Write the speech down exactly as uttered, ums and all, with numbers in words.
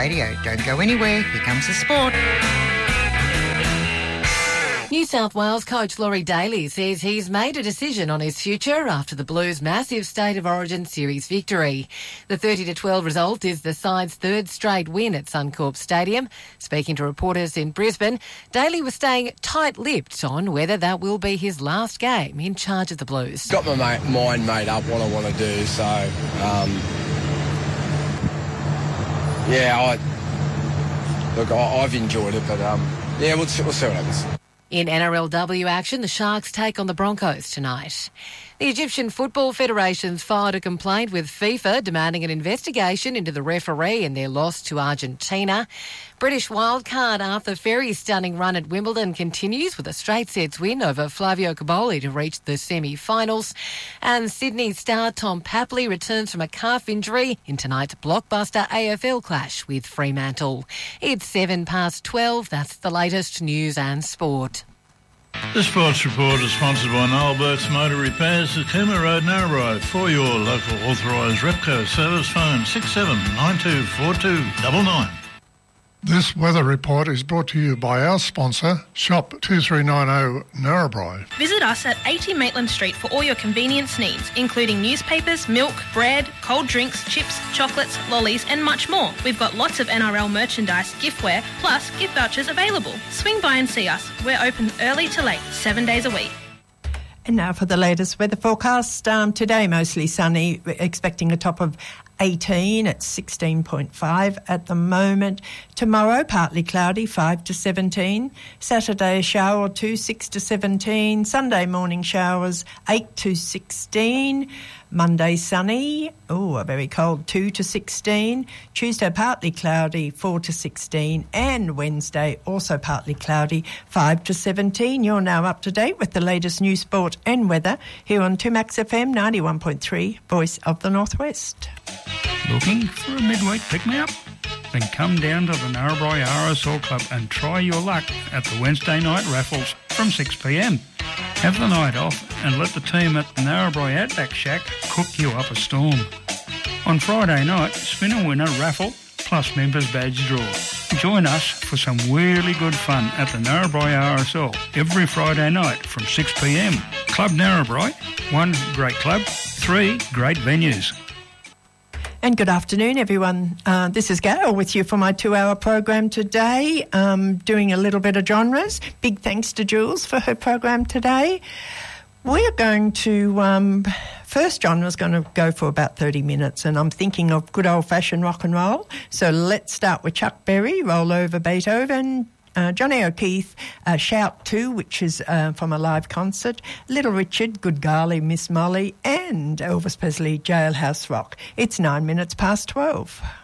Radio. Don't go anywhere. Here comes the sport. New South Wales coach Laurie Daly says he's made a decision on his future after the Blues' massive State of Origin series victory. The thirty to twelve result is the side's third straight win at Suncorp Stadium. Speaking to reporters in Brisbane, Daly was staying tight-lipped on whether that will be his last game in charge of the Blues. Got my ma- mind made up what I want to do, so um, yeah, I look, I, I've enjoyed it, but um, yeah, we'll, we'll see what happens. In N R L W action, the Sharks take on the Broncos tonight. The Egyptian Football Federation's filed a complaint with FIFA demanding an investigation into the referee in their loss to Argentina. British wildcard Arthur Ferry's stunning run at Wimbledon continues with a straight sets win over Flavio Caboli to reach the semi-finals. And Sydney star Tom Papley returns from a calf injury in tonight's blockbuster A F L clash with Fremantle. It's seven past twelve. That's the latest news and sport. The Sports Report is sponsored by Noel Burke's Motor Repairs at Cooma Road, Narrabri. For your local authorised Repco service, phone six seven nine two four two nine nine. This weather report is brought to you by our sponsor, Shop two three nine zero Narrabri. Visit us at eighty Maitland Street for all your convenience needs, including newspapers, milk, bread, cold drinks, chips, chocolates, lollies and much more. We've got lots of N R L merchandise, giftware, plus gift vouchers available. Swing by and see us. We're open early to late, seven days a week. And now for the latest weather forecast. Um, today mostly sunny, expecting a top of eighteen at sixteen point five at the moment. Tomorrow, partly cloudy, five to seventeen. Saturday, a shower or two, six to seventeen. Sunday morning showers, eight to sixteen. Monday, sunny, oh, a very cold, two to sixteen. Tuesday, partly cloudy, four to sixteen. And Wednesday, also partly cloudy, five to seventeen. You're now up to date with the latest news, sport and weather here on two Max F M ninety-one point three, Voice of the Northwest. Looking for a midweek pick-me-up? Then come down to the Narrabri R S L Club and try your luck at the Wednesday night raffles from six p m. Have the night off and let the team at the Narrabri Outback Shack cook you up a storm. On Friday night, spin a winner raffle plus members badge draw. Join us for some really good fun at the Narrabri R S L every Friday night from six p m. Club Narrabri, one great club, three great venues. And good afternoon, everyone. Uh, this is Gail with you for my two-hour program today, um, doing a little bit of genres. Big thanks to Jules for her program today. We're going to, um, first genre is going to go for about thirty minutes, and I'm thinking of good old-fashioned rock and roll. So let's start with Chuck Berry, Roll Over Beethoven, Uh, Johnny O'Keefe, uh, Shout two, which is uh, from a live concert, Little Richard, Good Golly, Miss Molly, and Elvis Presley, Jailhouse Rock. It's nine minutes past twelve.